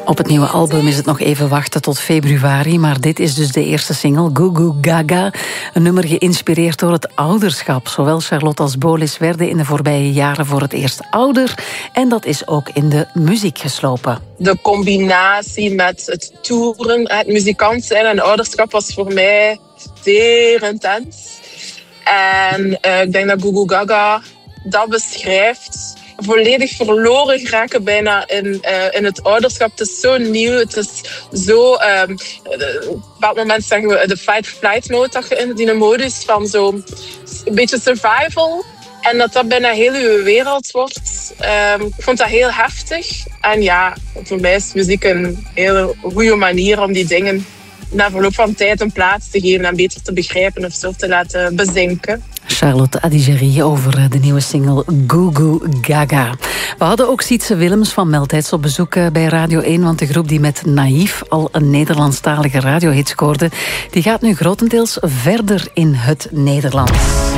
Op het nieuwe album is het nog even wachten tot februari, maar dit is dus de eerste single, Goo Goo Gaga. Een nummer geïnspireerd door het ouderschap. Zowel Charlotte als Bolis werden in de voorbije jaren voor het eerst ouder. En dat is ook in de muziek geslopen. De combinatie met het toeren, het muzikant zijn en ouderschap was voor mij zeer intens. En ik denk dat Goo Goo Gaga dat beschrijft. Volledig verloren geraken bijna in het ouderschap. Het is zo nieuw, het is zo... op een bepaald moment zeggen we de fight-flight mode, dat je in die modus van zo'n beetje survival. En dat bijna heel uw wereld wordt. Ik vond dat heel heftig. En ja, voor mij is muziek een hele goede manier om die dingen na verloop van tijd een plaats te geven en beter te begrijpen of zo te laten bezinken. Charlotte Adigéry over de nieuwe single Goo Goo Gaga. We hadden ook Sietse Willems van Meldtijds op bezoek bij Radio 1, want de groep die met Naïef al een Nederlandstalige radiohit scoorde, die gaat nu grotendeels verder in het Nederlands.